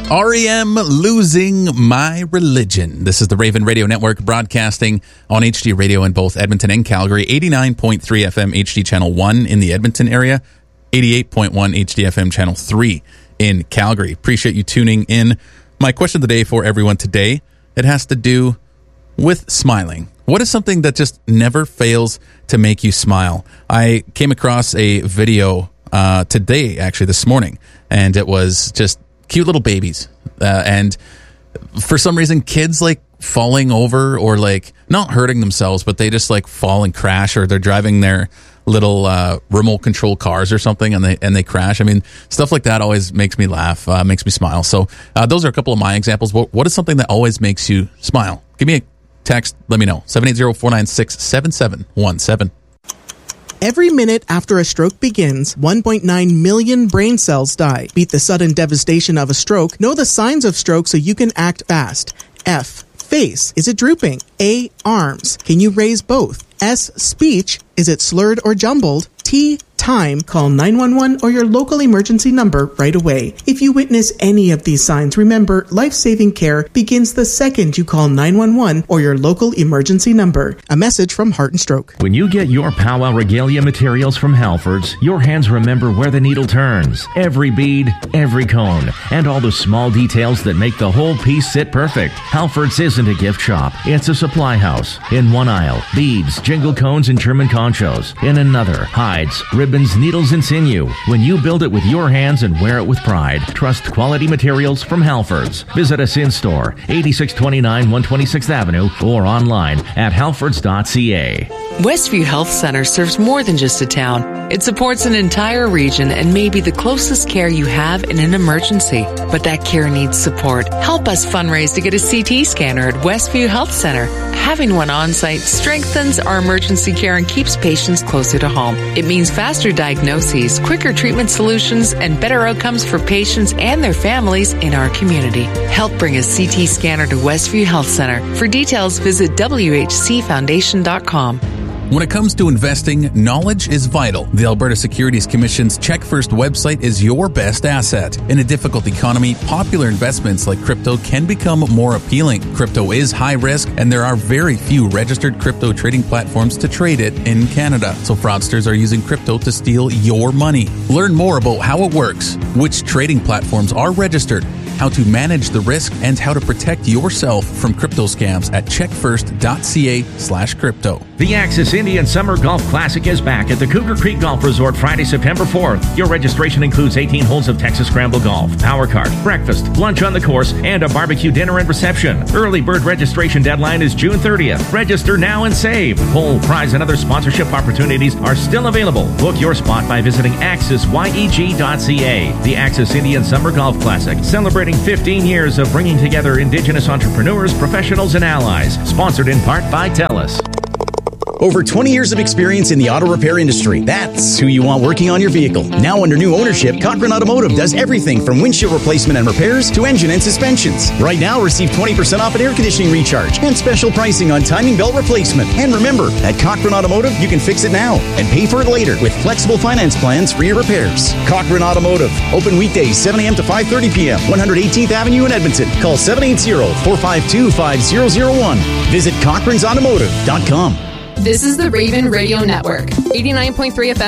REM, Losing My Religion. This is the Raven Radio Network broadcasting on HD Radio in both Edmonton and Calgary. 89.3 FM HD Channel 1 in the Edmonton area. 88.1 HD FM Channel 3 in Calgary. Appreciate you tuning in. My question of the day for everyone today, it has to do with smiling. What is something that just never fails to make you smile? I came across a video today, actually this morning, and it was just cute little babies, and for some reason kids like falling over or like not hurting themselves, but they just like fall and crash, or they're driving their little remote control cars or something and they crash. I mean, stuff like that always makes me laugh, makes me smile. So those are a couple of my examples. What is something that always makes you smile? Give me a text, let me know. 780-496-7717. Every minute after a stroke begins, 1.9 million brain cells die. Beat the sudden devastation of a stroke. Know the signs of stroke so you can act fast. F. Face. Is it drooping? A. Arms. Can you raise both? S. Speech. Is it slurred or jumbled? T. Time. Call 911 or your local emergency number right away. If you witness any of these signs, remember, life-saving care begins the second you call 911 or your local emergency number. A message from Heart and Stroke. When you get your Powwow Regalia materials from Halfords, your hands remember where the needle turns. Every bead, every cone, and all the small details that make the whole piece sit perfect. Halfords isn't a gift shop. It's a supply house. In one aisle, beads, jingle cones, and German conchos. In another, hides, ribbons, needles, and sinew. When you build it with your hands and wear it with pride, trust quality materials from Halfords. Visit us in store, 8629 126th Avenue, or online at halfords.ca. Westview Health Center serves more than just a town. It supports an entire region and may be the closest care you have in an emergency. But that care needs support. Help us fundraise to get a CT scanner at Westview Health Center. Having one on site strengthens our emergency care and keeps patients closer to home. It means faster diagnoses, quicker treatment solutions, and better outcomes for patients and their families in our community. Help bring a CT scanner to Westview Health Center. For details, visit whcfoundation.com. When it comes to investing, knowledge is vital. The Alberta Securities Commission's Check First website is your best asset. In a difficult economy, popular investments like crypto can become more appealing. Crypto is high risk, and there are very few registered crypto trading platforms to trade it in Canada. So fraudsters are using crypto to steal your money. Learn more about how it works, which trading platforms are registered, how to manage the risk, and how to protect yourself from crypto scams at checkfirst.ca/crypto. The Axis Indian Summer Golf Classic is back at the Cougar Creek Golf Resort Friday, September 4th. Your registration includes 18 holes of Texas Scramble Golf, power cart, breakfast, lunch on the course, and a barbecue dinner and reception. Early bird registration deadline is June 30th. Register now and save. Whole prize and other sponsorship opportunities are still available. Book your spot by visiting axisyeg.ca. The Axis Indian Summer Golf Classic, celebrating 15 years of bringing together Indigenous entrepreneurs, professionals, and allies. Sponsored in part by TELUS. Over 20 years of experience in the auto repair industry. That's who you want working on your vehicle. Now under new ownership, Cochrane Automotive does everything from windshield replacement and repairs to engine and suspensions. Right now, receive 20% off an air conditioning recharge and special pricing on timing belt replacement. And remember, at Cochrane Automotive, you can fix it now and pay for it later with flexible finance plans for your repairs. Cochrane Automotive. Open weekdays 7 a.m. to 5:30 p.m. 118th Avenue in Edmonton. Call 780-452-5001. Visit cochranesautomotive.com. This is the Raven Radio Network, 89.3 FM.